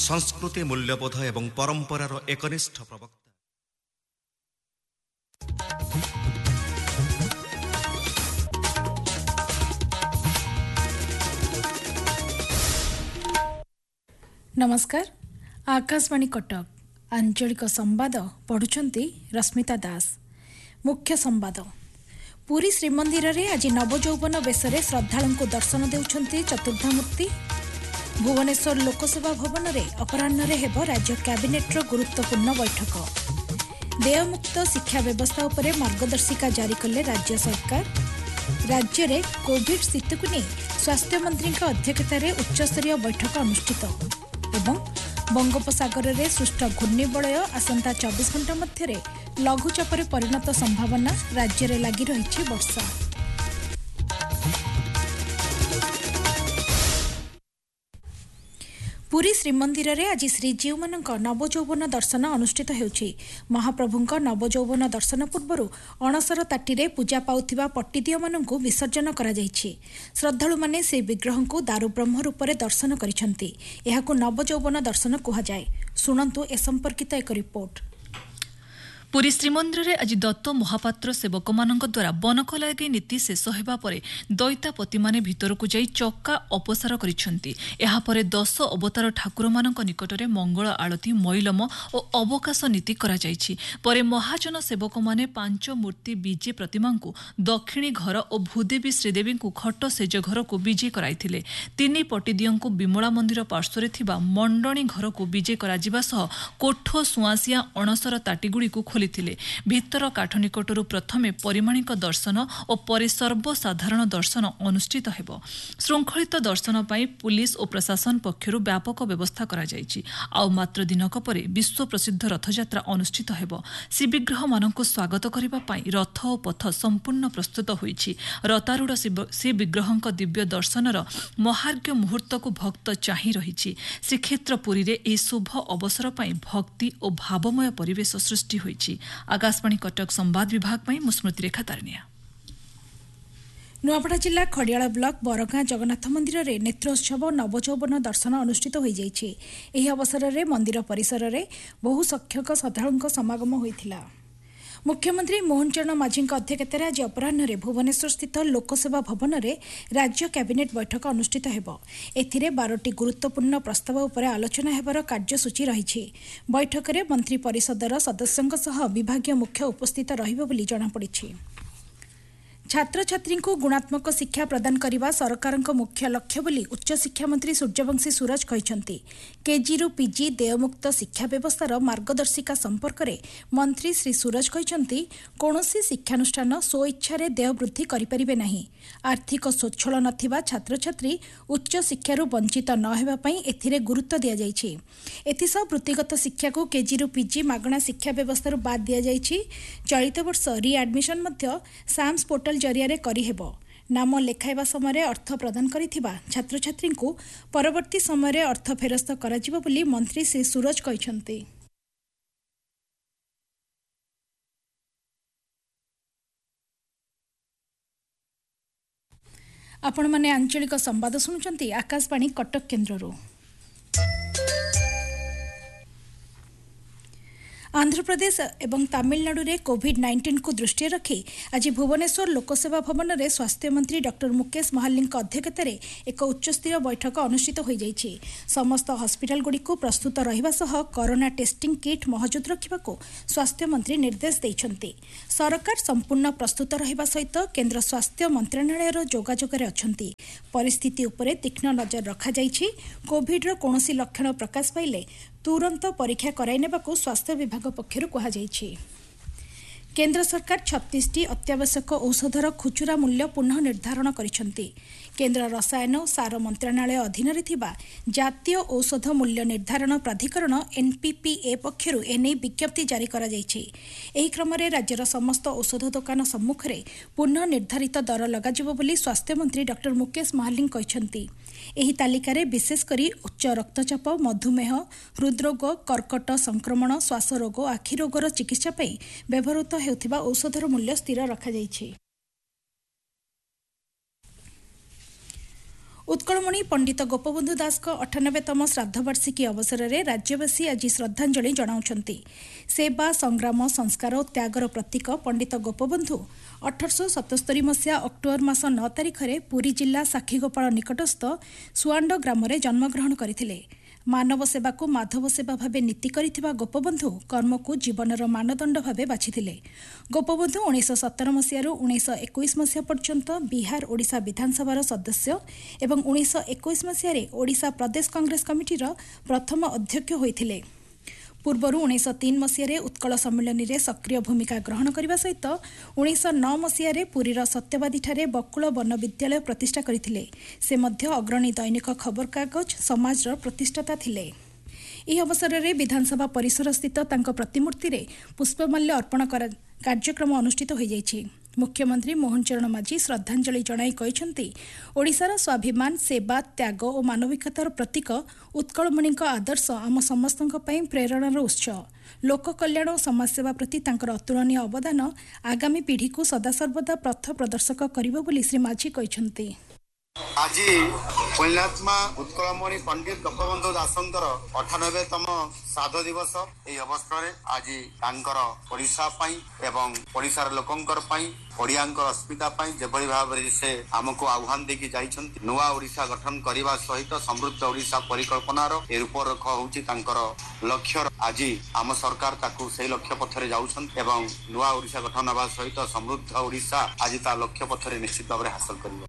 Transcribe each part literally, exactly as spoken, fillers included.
संस्कृति मूल्यबोध एवं परंपरार एकनिष्ठ प्रवक्ता। नमस्कार, आकाशवाणी कटक आंचलिक संवाद पढ़ुछंती रश्मिता दास। मुख्य संवाद। पुरी श्रीमंदिर रे आज नवजौवन बेसरे श्रद्धालु को दर्शन देउछंती चतुर्धामूर्ति। भुवनेश्वर लोकसेवा भवन रे अपराह्न रे हेब राज्य कैबिनेट रो गुरुत्वपूर्ण बैठक। देयमुक्त शिक्षा व्यवस्था उपरे मार्गदर्शिका जारी कले राज्य सरकार। राज्य रे कोविड स्थिति को नहीं स्वास्थ्य मंत्री अध्यक्षतार उच्चस्तरीय बैठक अनुष्ठित। एवं बंगोपसागर रे सृष्ट घूर्णिबलय आसंता चौबीस घंटा मध्य लघुचापर परिणत संभावना। राज्य रे लगी रही वर्षा। पुरी श्रीमंदिर रे आज श्रीजीव मानक नवजौवन दर्शन अनुष्ठित हेउछि। महाप्रभुंक नवजौवन दर्शन पूर्वरु अणसर ताटीरे पूजा पाउथिबा पट्टिदिय मानकु विसर्जन करा जाइछि। श्रद्धालु माने से विग्रह को दारु ब्रह्म रूपरे दर्शन करिसंती। एहाकु नवजौवन दर्शन कुहा जाय। सुनंतु ए संपर्कित एक रिपोर्ट। पुरी श्रीमंदिर रे आज दत्त महापात्र सेवक मानक द्वारा बनक लागि नीति शेष हेबा परे दैतापति माने भितरकु जाई चक्का अपसार करिसंती। एहा परे दश अवतार ठाकुर मानक निकटरे मंगल आळती मैलम और अवकाश नीति करा जाइछि। परे महाजन सेवक माने पांच मूर्ति विजे प्रतिमा को दक्षिणी घर और भूदेवी श्रीदेवी को खट सेज घर को विजे कराइथिले। तीन पटिदियों को विमला मंदिर पार्श्वरे थिबा मंडणी घर को विजे करा जिबा सह कोठ सुआसिया अणसर ताटीगुड़ी को खोलिथिले। भितर काठ निकटरू प्रथमे परिमाणिक दर्शन और परे सर्वसाधारण दर्शन अनुष्ठित हेबो। श्रृंखलित दर्शन पाई पुलिस और प्रशासन पक्षरु व्यापक व्यवस्था करा जाइछि। आउ मात्र दिनक परे विश्व प्रसिद्ध रथयात्रा अनुष्ठित हेबो। श्रीविग्रह मानकु स्वागत करिबा पाई रथ और पथ संपूर्ण प्रस्तुत होइछि। रतारूढ़ श्री विग्रहंक दिव्य दर्शनर महार्घ्य मुहूर्त को भक्त चाहि रहिछि। श्रीक्षेत्र पुरी रे एही शुभ अवसर पाई भक्ति और भावमय परिवेश सृष्टि होइछि। आकाशवाणी कटक संवाद विभाग में मुस्मृति रेखा तारनिया। नुआपड़ा जिला खड़ियाल ब्लॉक बरगां जगन्नाथ मंदिर रे नेत्रोत्सव नवजौवन दर्शन अनुष्ठित हो जाइछि। एही अवसर रे मंदिर परिसर रे बहु संख्यक श्रद्धालुंक समागम होइथिला। मुख्यमंत्री मोहन चरण माझी अध्यक्षतार आज अपराह्न भुवनेश्वर स्थित लोकसेवा भवन में राज्य कैबिनेट बैठक अनुष्ठित हेबो। एथिरे बारटी गुरुत्वपूर्ण प्रस्ताव उपरे आलोचना हेबार कार्यसूची रही। बैठक में मंत्री परिषदर सदस्यों सह विभागीय मुख्य उपस्थित रहिबो बोली जणा पड़िछि। छात्र छात्री को गुणात्मक शिक्षा प्रदान करने सरकार मुख्य लक्ष्य बोली उच्च शिक्षा मंत्री सूर्यवंशी सूरज कहते। केजी रु पीजी देयमुक्त शिक्षा व्यवस्थार मार्गदर्शिका संपर्क में मंत्री श्री सूरज कहते कौनसी शिक्षानुष्ठान स्वइच्छा देय वृद्धि करें नहीं। आर्थिक स्वच्छल नथिबा छात्र छात्री उच्च शिक्षारू वंचित न हेबापई एथिरे गुरुत्व दिया जाइछि। एथिसह वृत्तिगत शिक्षा को केजी रु पीजी मागणा शिक्षा व्यवस्था बाद दिया जाइछि। चलित वर्ष रिएडमिशन मध्य साम्स पोर्टल जरिया करी हेबो। नाम लेखाइबा समय अर्थ प्रदान करिथिबा छात्र छात्री को परवर्ती समय अर्थ फेरस्त कराजिबो बोली मंत्री श्री सूरज कहते। आपण माने आंचलिक संवाद सुनुचंती आकाशवाणी कटक केन्द्ररू। आंध्र प्रदेश एवं तमिलनाडु रे कोविड नाइंटीन को दृष्टि रखी आज भुवनेश्वर लोकसेवा भवन में स्वास्थ्य मंत्री डॉक्टर मुकेश महाली अध्यक्षतार एक उच्चस्तरीय बैठक अनुष्ठित हो जाइछि। समस्त हॉस्पिटल गुड़ी को प्रस्तुत रहिबा सह कोरोना टेस्टिंग किट महजूद रखिबाको स्वास्थ्य मंत्री निर्देश दैछन्ति। सरकार संपूर्ण प्रस्तुत रहिबा सहित केंद्र स्वास्थ्य मंत्रालय जोगाजोगरे अछन्ति। परिस्थिति उपरे तीक्ष्ण नजर रखा जाइछि। कोविड रो कोनोसी लक्षण प्रकाश पाइले तुरंत परीक्षा कराई नेबाकू स्वास्थ्य विभाग पक्षरु कहा जाइछि। केंद्र सरकार छत्तीस टी अत्यावश्यक औषधर खुचुरा मूल्य पुनः निर्धारण करिसंति। केंद्र रसायन और सार मंत्रालय अधीन थिबा जातीय औषध मूल्य निर्धारण प्राधिकरण एनपीपीए पक्षरु एने विज्ञप्ति जारी करा जाइछि। एही क्रम रे राज्यर समस्त औषध दुकान सम्मुख रे पुनः निर्धारित दर लगाजिबो बोली स्वास्थ्य मंत्री डॉक्टर मुकेश महालिंग कहछन्ति। एही तालिका रे विशेष करी उच्च रक्तचाप, मधुमेह, हृदरोग, कर्कट संक्रमण, श्वास रोग, आखि रोगर चिकित्सा पई व्यवहृत हेउथिबा औषधर मूल्य स्थिर रखा जाइछि। उत्कलमणि पंडित गोपबंधु दास अठानबेतम श्राद्धवार्षिकी अवसर में राज्यवासी आज श्रद्धांजलि जनाउछंती। सेवा संग्राम संस्कार और त्यागर प्रतीक पंडित गोपबंधु अठरश सतस्तरी मसीहा अक्टोबर मास नौ तारिख में पुरी जिला साक्षीगोपाल निकटस्थ सुआंड ग्राम जन्मग्रहण करथिले। मानव सेवा को माधव सेवा भाव नीति करिथिबा गोपबंधु कर्म को जीवनर मानदंड भाव बाछिथिले। गोपबंधु उन्नीस सतर मसीह उन्नीस इक्कीस मसीहा पर्यंत बिहार ओडिशा विधानसभा सदस्य एवं उन्नीस इक्कीस मसीह ओडिशा प्रदेश कांग्रेस कमिटीर प्रथम अध्यक्ष होइथिले। पूर्वर उन्नीस तीन मसीह उत्कल सम्मिलन में सक्रिय भूमिका ग्रहण करने सहित उन्नीस नौ मसीह पुरीर सत्यवादी बकुल वन विद्यालय प्रतिष्ठा करथिले। से मध्य अग्रणी दैनिक खबर कागज समाजर प्रतिष्ठाता थिले। यह अवसर में विधानसभा परिसर स्थित तांको प्रतिमूर्ति रे पुष्पमाल्य अर्पण कार्यक्रम अनुष्ठित हो जाइछि। मुख्यमंत्री मोहन चरण माझी श्रद्धांजलि जणाई कहिसेंति ओडिशार स्वाभिमान सेवा त्याग और मानविकतार प्रतीक उत्कलमणि आदर्श आम समस्तक पई प्रेरणार उत्स। लोक कल्याण और समाजसेवा प्रति तांकर अतुलनीय अवदान आगामी पीढ़ी को सदासर्वदा पथ प्रदर्शक करिबो बोली श्री माझी कहिसेंति। आज पुण्यात्मा उत्कलमणि पंडित गोपबंधु दासंकर अठानबेतम श्राद्ध दिवस এই অবসরে আজি তাঙ্কর ওড়িশা পাই এবং ওড়িশার লোকঙ্কর পাই ওড়িয়াঙ্কর अस्मिता पाई जेभଳି भाବରେ से हमको आह्वान देकी जाइछन्ति। नुआ ओडिशा गठन करिबा सहित समृद्ध ओडिशा परिकल्पनार ए रूपरेख होउछि तांकर लक्ष्य। आज आम सरकार ताकू से लक्ष्य पथरे जाउछन्ति एवं नुआ ओडिशा गठन हेबा सहित समृद्ध ओडिशा आज ता लक्ष्य पथरे निश्चित भाବରେ हासिल करिबो।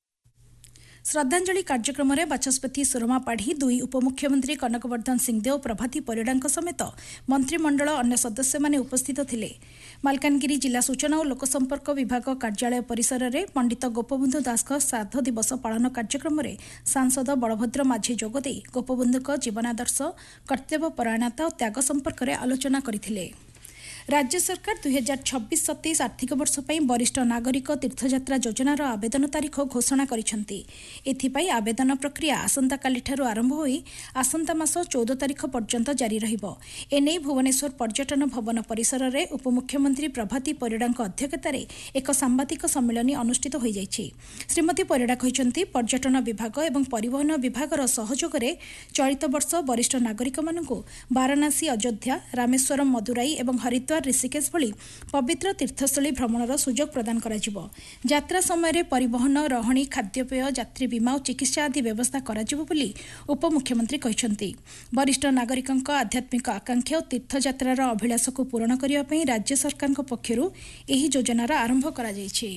श्रद्धांजलि कार्यक्रम में बाचस्पति सुरमा पाढ़ी दुई उपमुख्यमंत्री कनकवर्धन सिंहदेव प्रभाती परिड़ा समेत मंत्रिमंडल अन्य सदस्य माने उपस्थित थिले। मालकानगिरी जिला सूचना और लोकसंपर्क विभाग कार्यालय परिसर में पंडित गोपबंधु दास श्राद्ध दिवस पालन कार्यक्रम में सांसद बलभद्र माझी जोगदे गोपबंधु जीवनादर्श कर्तव्यपरायणता और त्याग संपर्क में आलोचना करथिले। राज्य सरकार दुई हजार छब्बीस सतैश आर्थिक वर्ष पर वरिष्ठ नागरिक तीर्थयात्रा योजनार आवेदन तारीख घोषणा करिसेंति। एथिपाई आवेदन प्रक्रिया आसंता कालीठारु आरंभ होई आसंता मास चौदह तारीख पर्यंत जारी रहिबो। एने भुवनेश्वर पर्यटन भवन परिसर में उपमुख्यमंत्री प्रभाती परिड़ा अध्यक्षतार एक सांबादिक सम्मेलन अनुष्ठित हो जाइछि। श्रीमती परिड़ा कहिसेंति पर्यटन विभाग एवं परिवहन विभागर सहयोग में चलित वर्ष वरिष्ठ नागरिक मानकु वाराणसी अयोध्या रामेश्वरम मदुराई एवं हरिद्वार ऋषिकेश भली पवित्र तीर्थस्थली भ्रमणर सुजोग प्रदान कराजिबो। यात्रा समय परिवहन रहणी खाद्यपेय यात्री बीमा और चिकित्सा आदि व्यवस्था कराजिबो बोली उपमुख्यमंत्री कहिसेंति। वरिष्ठ नागरिकंक आध्यात्मिक आकांक्षा और तीर्थयात्रार अभिलाष को पूरण करने पई राज्य सरकार पक्षरु एही योजनार आरंभ करा जायछि।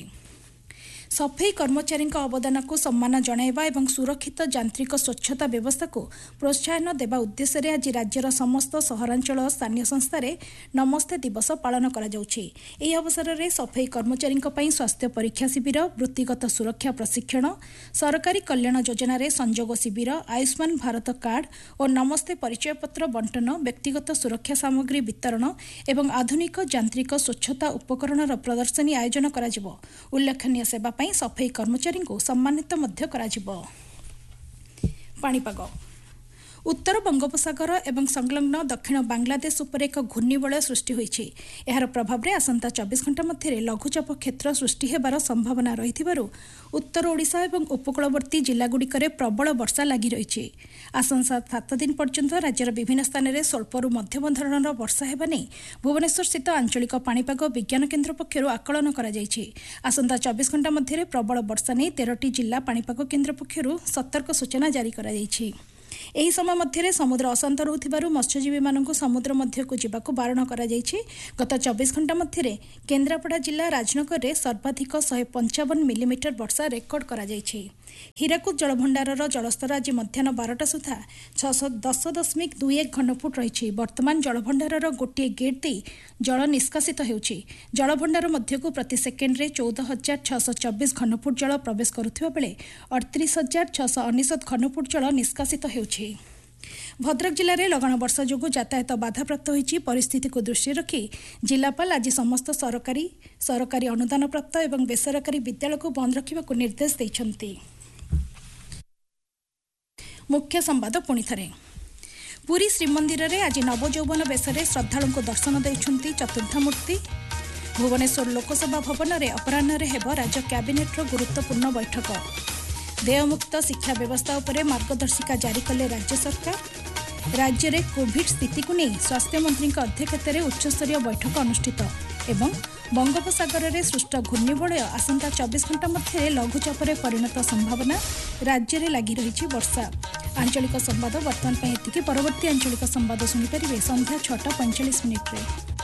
सफाई कर्मचारी अवदान को सम्मान जणाइबा एवं सुरक्षित यांत्रिक स्वच्छता व्यवस्था को प्रोत्साहन देवा उद्देश्य आज राज्यर समस्त सहरांचल स्थानीय संस्थार नमस्ते दिवस पालन करा जाउछि। एही अवसर में सफाई कर्मचारी स्वास्थ्य परीक्षा शिविर वृत्तिगत सुरक्षा प्रशिक्षण सरकारी कल्याण योजन संजोग शिविर आयुष्मान भारत कार्ड और नमस्ते परिचय पत्र बंटन व्यक्तिगत सुरक्षा सामग्री वितरण एवं आधुनिक यांत्रिक स्वच्छता उपकरण प्रदर्शनी आयोजन करा जिवो। उल्लेखनीय सेवा पई सफाई कर्मचारी को सम्मानित मध्य कराजिबो। पाणीपाग उत्तर बंगोपसागर एवं संलग्न दक्षिण बांग्लादेश उपर एक घूर्णिबलय सृष्टि होइछि। एहार प्रभाव में आसंता चौबीस घंटा मध्य लघुचाप क्षेत्र सृष्टि हेबार संभावना रहिथिबारु उत्तर ओडिशा एवं उपकूलवर्ती जिलागुड़िकरे प्रबल वर्षा लगी रही। आसंता सात दिन पर्यंत राज्यर विभिन्न स्थान में स्वल्परू मध्यम धरणर वर्षा हेबा नहीं भुवनेश्वर स्थित आंचलिक पाणीपाग विज्ञान केन्द्र पक्षरु आकलन करा जायछि। आसंता चौबीस घंटा मध्य प्रबल वर्षा नहीं तेरह जिला पाणीपाग केन्द्र पक्षरु सतर्क सूचना जारी करा जायछि। एही समय मध्य समुद्र अशांत रहुथिबारु मत्स्यजीवी मानकु समुद्र मध्यकु जिबाकु बारण करा जायछि। गत चौबीस घंटा मध्य केन्द्रापड़ा जिला राजनगर में सर्वाधिक एक सौ पचपन मिलीमीटर वर्षा रेकर्ड करा जायछि। हीराकुद जलभंडारर जलस्तर आज मध्याह्न बारटा सुधा छःश दस दशमिक दुई एक घनफुट रही। वर्तमान जलभंडारर गोटे गेट दे जल निष्कासित होउछि। जलभंडार मध्यकु प्रति सेकेंड्रे चौदह हजार छःश चौबीस घनफुट जल प्रवेश करुथिबा बेले अड़तीस हजार छःश अनेशत घनफुट जल निष्कासित होउछि। भद्रक जिले में लगाण वर्षा जोगु यातायात बाधाप्राप्त होइछि। परिस्थिति को दृष्टि रखी जिलापाल आज समस्त सरकारी सरकारी अनुदान प्राप्त एवं बेसरकारी विद्यालय को बंद रखा निर्देश दैछन्ति। मुख्य संवाद पुणी थरे पुरी श्रीमंदिर में आज नवजौवन बेश में श्रद्धालु को दर्शन देइछन्ति चतुर्थमूर्ति। भुवनेश्वर लोकसभा भवन में अपराह्न हेब राज्य कैबिनेट्र गुरुत्वपूर्ण बैठक। देयमुक्त शिक्षा व्यवस्था उपरे मार्गदर्शिका जारी कले राज्य सरकार। राज्य में कोविड स्थिति को नहीं स्वास्थ्य मंत्री अध्यक्षतार उच्चस्तरीय बैठक अनुष्ठित एवं बंगोपसागर में सृष्ट घूर्णिबलय आसंता चौबीस घंटा मध्य लघुचाप परिणत संभावना। राज्य में लगी रही वर्षा। आंचलिक संवाद वर्तमान एतिकी। परवर्ती आंचलिक संवाद शुणिपारे संध्या छटा पैंचाश मिनिट्रे।